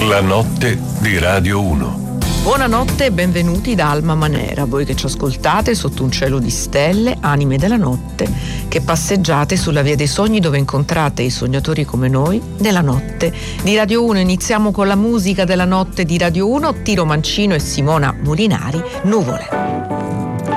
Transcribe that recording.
La notte di Radio 1. Buonanotte e benvenuti da Alma Manera, voi che ci ascoltate sotto un cielo di stelle, anime della notte, che passeggiate sulla via dei sogni dove incontrate i sognatori come noi nella notte di Radio 1. Iniziamo con la musica della notte di Radio 1, Tiro Mancino e Simona Molinari, Nuvole.